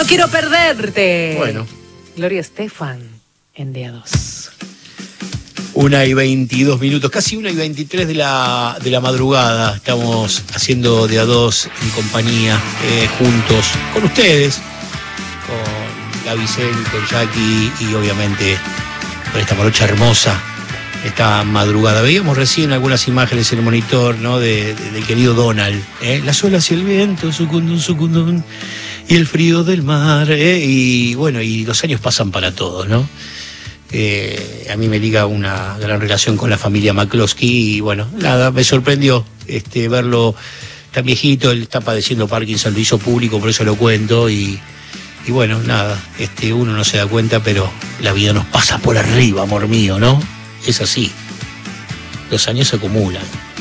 quiero perderte. Bueno. Gloria Estefan en Día 2. 1:22, casi 1:23 de la madrugada. Estamos haciendo Día 2 en compañía, juntos, con ustedes, con Gabicel, con Jackie y obviamente con esta morocha hermosa, esta madrugada. Veíamos recién algunas imágenes en el monitor, ¿no? Del querido Donald, las olas y el viento, sucundum, sucundum, y el frío del mar, y bueno, y los años pasan para todos, ¿no? A mí me liga una gran relación con la familia McCloskey y bueno, nada, me sorprendió verlo tan viejito. Él está padeciendo Parkinson, lo hizo público, por eso lo cuento y bueno, nada, uno no se da cuenta, pero la vida nos pasa por arriba, amor mío, ¿no? Es así, los años se acumulan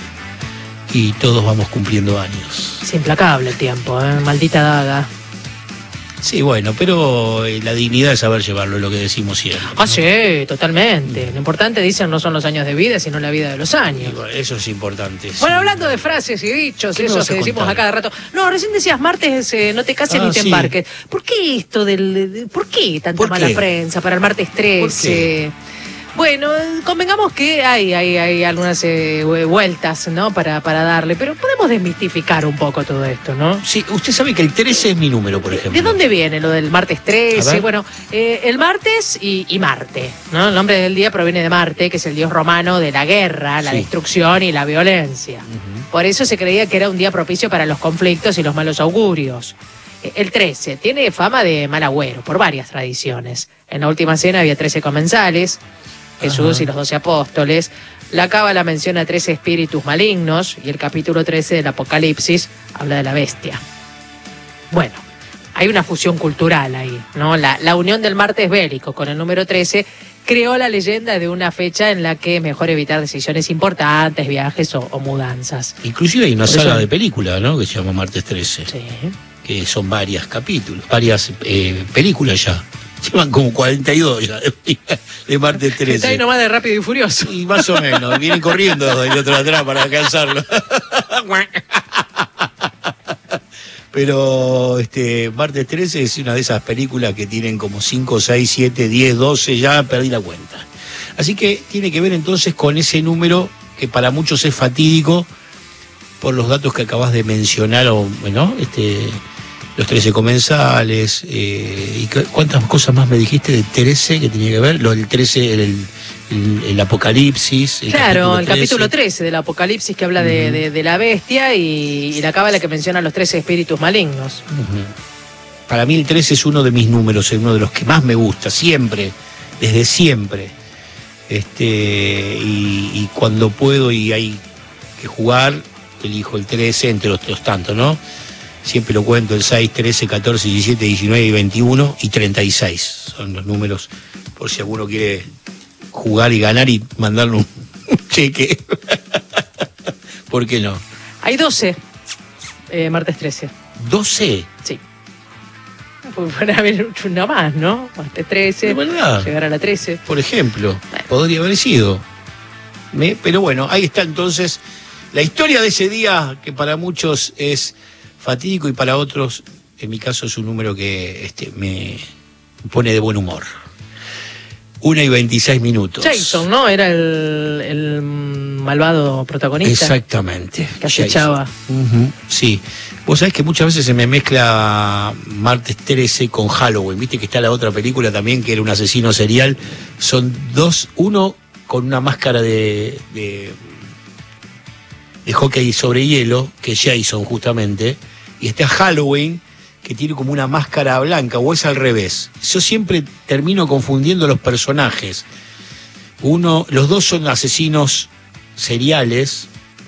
y todos vamos cumpliendo años. Es implacable el tiempo, maldita daga. Sí, bueno, pero la dignidad es saber llevarlo, es lo que decimos siempre, ¿no? Ah, sí, totalmente. Lo importante, dicen, no son los años de vida, sino la vida de los años. Bueno, eso es importante. Bueno, hablando de frases y dichos, esos que decimos a cada rato. No, recién decías martes, no te cases ni te embarques. ¿Por qué esto por qué tanta mala prensa para el martes 13? Bueno, convengamos que hay algunas vueltas, ¿no? Para darle, pero podemos desmistificar un poco todo esto, ¿no? Sí, usted sabe que el 13 es mi número, por ejemplo. ¿De dónde viene lo del martes 13? Bueno, el martes y Marte, ¿no? El nombre del día proviene de Marte, que es el dios romano de la guerra, la destrucción y la violencia. Por eso se creía que era un día propicio para los conflictos y los malos augurios. El 13 tiene fama de mal agüero por varias tradiciones. En la última cena había 13 comensales, Jesús y los 12 apóstoles. La Cábala menciona 13 espíritus malignos y el capítulo 13 del Apocalipsis habla de la bestia. Bueno, hay una fusión cultural ahí, ¿no? La unión del martes bélico con el número 13 creó la leyenda de una fecha en la que es mejor evitar decisiones importantes, viajes o mudanzas. Inclusive hay una saga de película, ¿no? Que se llama Martes 13. Sí. Que son varias películas ya. Llevan como 42 ya de Martes 13. Está ahí nomás de Rápido y Furioso. Y más o menos, vienen corriendo del otro atrás para alcanzarlo. Pero Martes 13 es una de esas películas que tienen como 5, 6, 7, 10, 12, ya perdí la cuenta. Así que tiene que ver entonces con ese número que para muchos es fatídico por los datos que acabas de mencionar, ¿no? Los 13 comensales, y cuántas cosas más me dijiste de 13 que tenía que ver, lo del 13, el Apocalipsis. Claro, el capítulo 13 del Apocalipsis que habla de la bestia y la Cábala que menciona los 13 espíritus malignos. Para mí el 13 es uno de mis números, es uno de los que más me gusta, siempre, desde siempre. Y cuando puedo y hay que jugar, elijo el 13 entre los tantos, ¿no? Siempre lo cuento, el 6, 13, 14, 17, 19 y 21 y 36. Son los números por si alguno quiere jugar y ganar y mandarle un cheque. ¿Por qué no? Hay 12, martes 13. ¿12? Sí. Puede haber una más, ¿no? Martes 13, ¿de verdad? Llegar a la 13. Por ejemplo, podría haber sido. Pero bueno, ahí está entonces la historia de ese día que para muchos es fatídico y para otros, en mi caso, es un número que me pone de buen humor. 1:26. Jason, ¿no? Era el malvado protagonista. Exactamente. Que acechaba. Sí. Vos sabés que muchas veces se me mezcla Martes 13 con Halloween. Viste que está la otra película también, que era un asesino serial. Son dos, uno con una máscara de hockey sobre hielo, que es Jason justamente, y está Halloween, que tiene como una máscara blanca, o es al revés. Yo siempre termino confundiendo los personajes. Los dos son asesinos seriales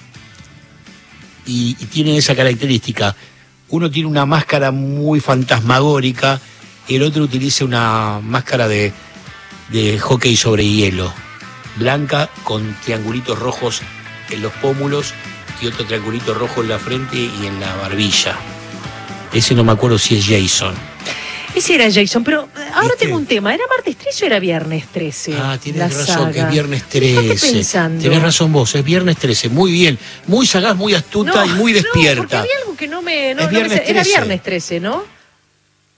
y tienen esa característica. Uno tiene una máscara muy fantasmagórica y el otro utiliza una máscara de hockey sobre hielo, blanca con triangulitos rojos en los pómulos y otro triangulito rojo en la frente y en la barbilla. Ese no me acuerdo si es Jason. Ese era Jason, pero ahora tengo un tema. ¿Era martes 13 o era viernes 13? Ah, tienes razón, que es viernes 13. Pensando. Tenés razón vos, es viernes 13. Muy bien, muy sagaz, muy astuta y muy despierta. No, porque había algo que no me... Es viernes 13. Era viernes 13, ¿no?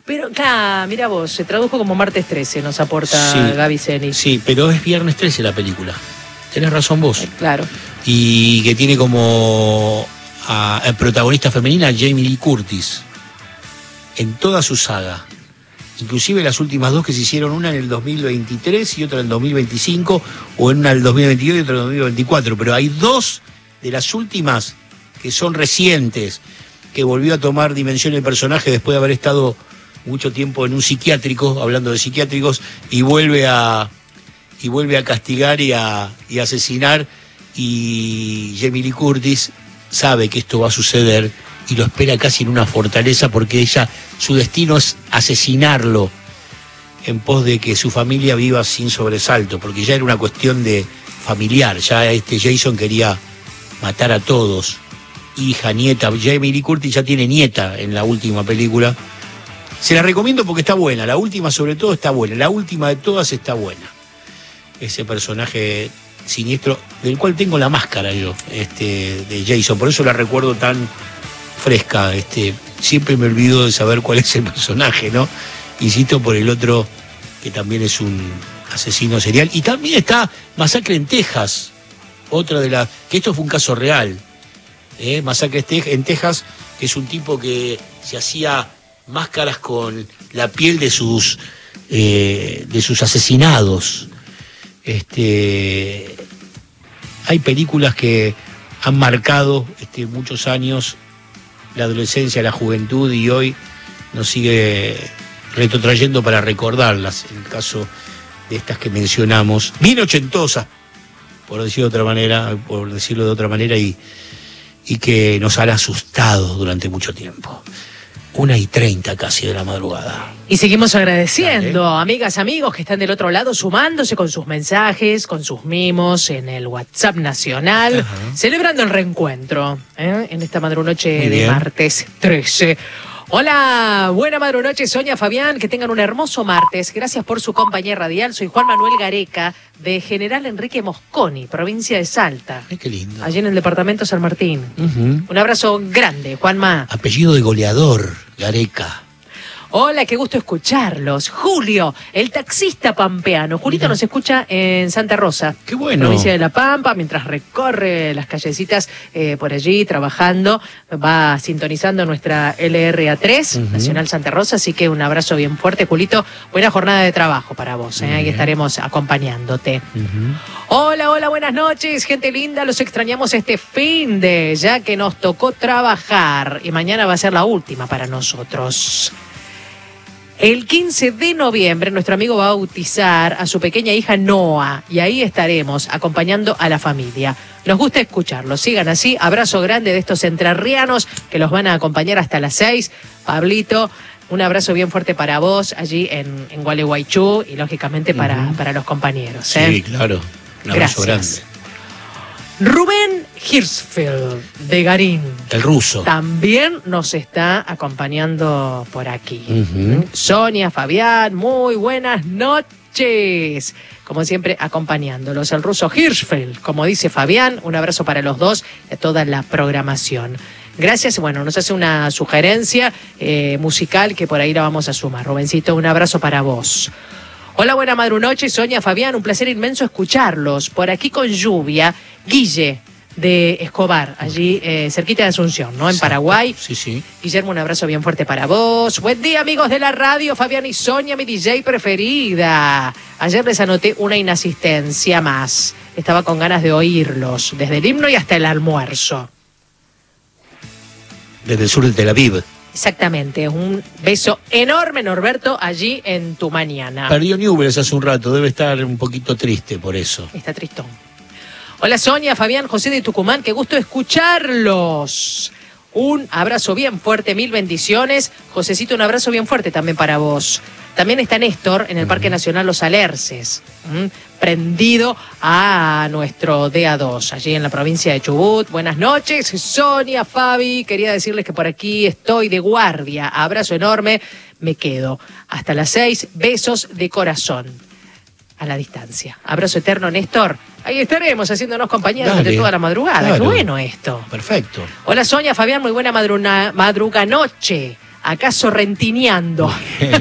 Pero, claro, mira vos, se tradujo como martes 13, nos aporta Gaby Zeni. Sí, pero es viernes 13 la película. Tenés razón vos. Claro. Y que tiene como protagonista femenina Jamie Lee Curtis en toda su saga. Inclusive las últimas dos que se hicieron, una en el 2023 y otra en el 2025, o en una en el 2022 y otra en el 2024. Pero hay dos de las últimas que son recientes, que volvió a tomar dimensión el personaje después de haber estado mucho tiempo en un psiquiátrico, hablando de psiquiátricos, y vuelve a castigar y a asesinar, y Jamie Lee Curtis sabe que esto va a suceder y lo espera casi en una fortaleza, porque su destino es asesinarlo en pos de que su familia viva sin sobresalto, porque ya era una cuestión de familiar, ya Jason quería matar a todos, hija, nieta. Jamie Lee Curtis ya tiene nieta en la última película. Se la recomiendo porque está buena, la última sobre todo está buena, la última de todas está buena. Ese personaje siniestro, del cual tengo la máscara yo, de Jason, por eso la recuerdo tan fresca, siempre me olvido de saber cuál es el personaje, ¿no? Insisto por el otro, que también es un asesino serial. Y también está Masacre en Texas, otra de las, que esto fue un caso real, Masacre en Texas, que es un tipo que se hacía máscaras con la piel de sus asesinados. Hay películas que han marcado muchos años, la adolescencia, la juventud, y hoy nos sigue retrotrayendo para recordarlas. En el caso de estas que mencionamos, bien ochentosas, por decirlo de otra manera, y que nos han asustado durante mucho tiempo. 1:30 casi de la madrugada. Y seguimos agradeciendo, amigas, amigos que están del otro lado, sumándose con sus mensajes, con sus mimos en el WhatsApp nacional, celebrando el reencuentro en esta madrunoche de martes 13. Hola, buena madrunoche, Sonia, Fabián, que tengan un hermoso martes. Gracias por su compañía radial. Soy Juan Manuel Gareca, de General Enrique Mosconi, provincia de Salta. Ay, qué lindo. Allí en el departamento San Martín. Un abrazo grande, Juanma. Apellido de goleador, Gareca. Hola, qué gusto escucharlos. Julio, el taxista pampeano. Julito nos escucha en Santa Rosa. Qué bueno. Provincia de La Pampa, mientras recorre las callecitas por allí trabajando. Va sintonizando nuestra LRA3, Nacional Santa Rosa. Así que un abrazo bien fuerte, Julito. Buena jornada de trabajo para vos. Ahí estaremos acompañándote. Hola, hola, buenas noches, gente linda. Los extrañamos este finde, ya que nos tocó trabajar. Y mañana va a ser la última para nosotros. El 15 de noviembre nuestro amigo va a bautizar a su pequeña hija Noa, y ahí estaremos acompañando a la familia. Nos gusta escucharlos, sigan así. Abrazo grande de estos entrerrianos que los van a acompañar hasta las 6. Pablito, un abrazo bien fuerte para vos allí en Gualeguaychú y lógicamente para los compañeros. Sí, claro. Un abrazo grande. Rubén Hirschfeld, de Garín. El ruso. También nos está acompañando por aquí. Sonia, Fabián, muy buenas noches. Como siempre, acompañándolos. El ruso Hirschfeld, como dice Fabián, un abrazo para los dos y a toda la programación. Gracias. Bueno, nos hace una sugerencia musical que por ahí la vamos a sumar. Rubéncito, un abrazo para vos. Hola, buena madrunoche, Sonia, Fabián, un placer inmenso escucharlos. Por aquí con lluvia, Guille de Escobar, allí cerquita de Asunción, ¿no? En Paraguay. Sí, sí. Guillermo, un abrazo bien fuerte para vos. Buen día, amigos de la radio, Fabián y Sonia, mi DJ preferida. Ayer les anoté una inasistencia más. Estaba con ganas de oírlos, desde el himno y hasta el almuerzo. Desde el sur de Tel Aviv. Exactamente, un beso enorme, Norberto, allí en tu mañana. Perdió Newell's hace un rato, debe estar un poquito triste por eso. Está tristón. Hola Sonia, Fabián, José de Tucumán, qué gusto escucharlos. Un abrazo bien fuerte, mil bendiciones. Josecito, un abrazo bien fuerte también para vos. También está Néstor en el Parque Nacional Los Alerces, prendido a nuestro DA2, allí en la provincia de Chubut. Buenas noches, Sonia, Fabi. Quería decirles que por aquí estoy de guardia. Abrazo enorme, me quedo. Hasta las 6, besos de corazón. A la distancia. Abrazo eterno, Néstor. Ahí estaremos haciéndonos compañía durante toda la madrugada. Claro. Qué bueno esto. Perfecto. Hola Sonia, Fabián, muy buena madruga noche. acá sorrentineando.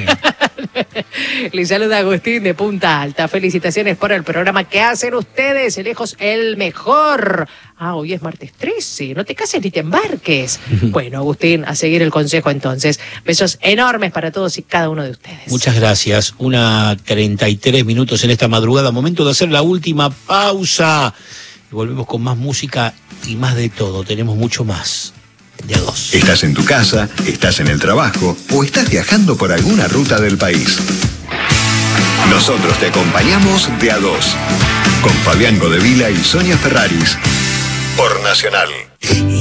Les saluda Agustín de Punta Alta. Felicitaciones por el programa que hacen ustedes, lejos el mejor. Hoy es martes 13, no te cases ni te embarques. Bueno, Agustín, a seguir el consejo entonces. Besos enormes para todos y cada uno de ustedes. Muchas gracias. 1:33 en esta madrugada. Momento de hacer la última pausa. Y volvemos con más música y más de todo. Tenemos mucho más. De a dos. Estás en tu casa, estás en el trabajo o estás viajando por alguna ruta del país. Nosotros te acompañamos de a dos. Con Fabián Godevila y Sonia Ferraris. Por Nacional.